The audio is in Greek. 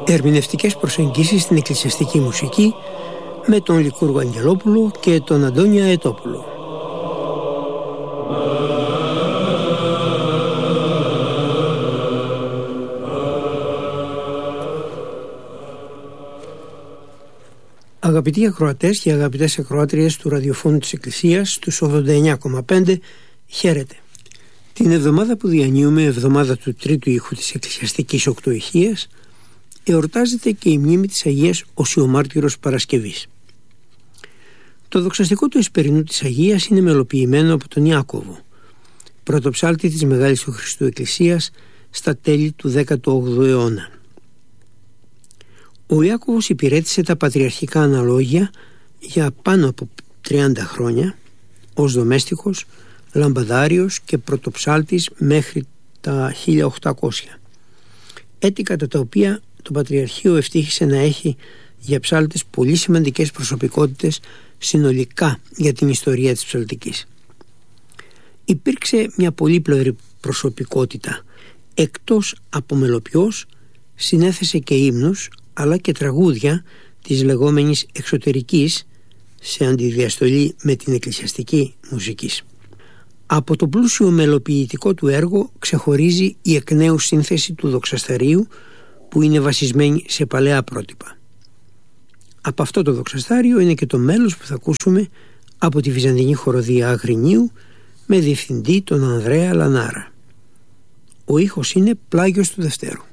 Ερμηνευτικές προσεγγίσεις στην εκκλησιαστική μουσική με τον Λικούργο Αγγελόπουλο και τον Αντώνη Αετόπουλο. Αγαπητοί ακροατές και αγαπητές ακροάτριες του ραδιοφώνου της Εκκλησίας, στους 89,5, χαίρετε. Την εβδομάδα που διανύουμε, εβδομάδα του τρίτου ήχου της εκκλησιαστικής οκτωηχίας, εορτάζεται και η μνήμη της Αγίας Οσιομάρτυρος Παρασκευής. Το δοξαστικό του εσπερινού της Αγίας είναι μελοποιημένο από τον Ιάκωβο, πρωτοψάλτη της Μεγάλης του Χριστού Εκκλησίας στα τέλη του 18ου αιώνα. Ο Ιάκωβος υπηρέτησε τα πατριαρχικά αναλόγια για πάνω από 30 χρόνια ως δομέστικος, λαμπαδάριος και πρωτοψάλτης μέχρι τα 1800. Έτη κατά τα οποία το Πατριαρχείο ευτύχησε να έχει για ψάλτες πολύ σημαντικές προσωπικότητες συνολικά για την ιστορία της ψαλτικής. Υπήρξε μια πολύπλευρη προσωπικότητα. Εκτός από μελοποιός, συνέθεσε και ύμνους αλλά και τραγούδια της λεγόμενης εξωτερικής, σε αντιδιαστολή με την εκκλησιαστική μουσικής. Από το πλούσιο μελοποιητικό του έργο ξεχωρίζει η εκ νέου σύνθεση του δοξασταρίου, που είναι βασισμένη σε παλαιά πρότυπα. Από αυτό το δοξαστάριο είναι και το μέλος που θα ακούσουμε από τη Βυζαντινή Χοροδία Αγρινίου με διευθυντή τον Ανδρέα Λανάρα. Ο ήχος είναι Πλάγιος του Δευτέρου.